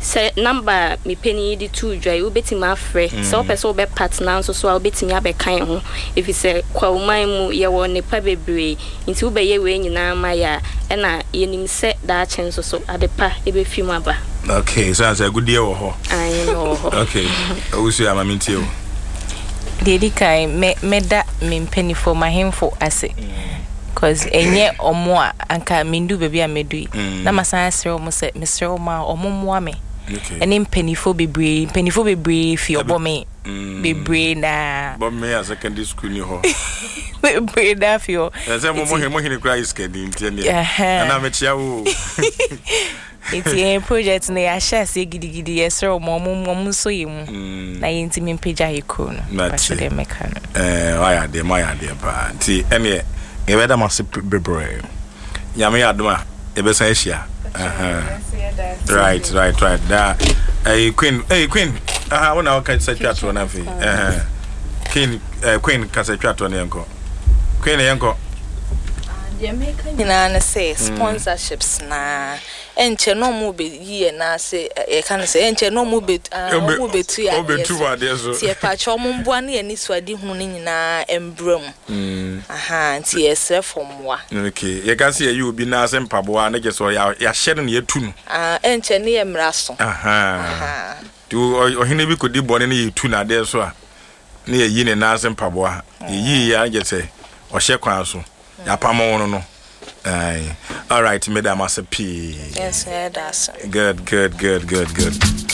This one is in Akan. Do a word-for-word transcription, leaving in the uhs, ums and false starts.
say number me penny di two dry wo beti ma frɛ so person be partner so so a beti me abekan ho if you say kwa woman mu ye wo ne pa bebre nti wo be ye we nyina ma ya e na ye nim se da chen so so adepa e be fi mu aba. Okay, so as a good year ho. I know. Okay. Osu ama mintie o. Dedi kai me meda me penny for my him for ase. Cause enye omo a anka mindu baby a medu na masan asre omo se mesre omo a omo moa me. Okay. Ene penifo bebre penifo bebre fi obo me bebre na bo me as secondary school ni ho. Bebre da fi o. Ese mo mo he mo he ni cry skedi ntene. Na me chia wo. It's a project na ya share se gidigidi yesre omo omo omo so yemu. Na yenti me peja hiko no. Ba so de meka no. Eh why are they my idea pa. Ti ene e weda mase bebre. Nyame adoma e be san hia. Uh-huh. Right, right, right. That hey Queen, hey Queen. Ah, uh, when I can say chat to na fi. Eh. Queen, uh, Queen can say chat to na yanko. Queen yanko. Jamaica nyina na say sponsorships na enche no mu be yi na say e kan say enche no mu be mu be tu ya obetu wa de so tie pa cho mu mboa na ani suade hu ni nyina embram mm aha tie esre fomwa okay ye ka say you bi na say mpaboa na je so ya ya hye no ye tu no ah enche ne ye mraso aha tu ohine bi kodi bone na ye tu na de so a na ye yi ne na say mpaboa yi ya je say o hye kwan so ya pamo no no. Aye. All right, madam, as a P. Yes, yeah, that's good, good, good, good, good.